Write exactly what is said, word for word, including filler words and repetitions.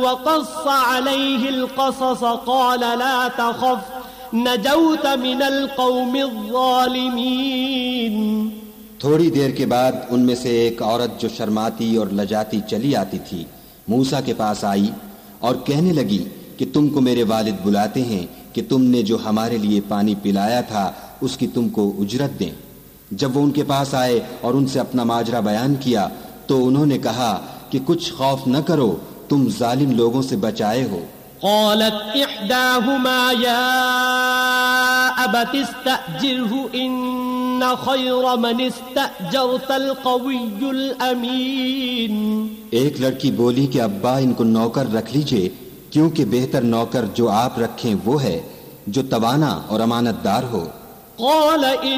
वक़स्स अलैहिल क़सस क़ाल ला तख़फ़ नजौत मिनल क़ौमिज़ ज़ालिमीन। थोड़ी देर के बाद उनमें से एक औरत जो शर्माती और लजाती चली आती थी मूसा के पास आई और कहने लगी कि तुमको मेरे वालिद बुलाते हैं कि तुमने जो हमारे लिए पानी पिलाया था उसकी तुमको उजरत दें। जब वो उनके पास आए और उनसे अपना माजरा बयान किया तो उन्होंने कहा कि कुछ खौफ न करो, तुम जालिम लोगों से बचाए हो। क़ालत इह्दाहुमा या अबति इस्तअजिरहु इन्न ख़ैर मन इस्तअजरतल क़वियुल अमीन। एक लड़की बोली कि अब्बा इनको नौकर रख लीजिए, क्योंकि बेहतर नौकर जो आप रखें वो है जो तवाना और अमानतदार हो।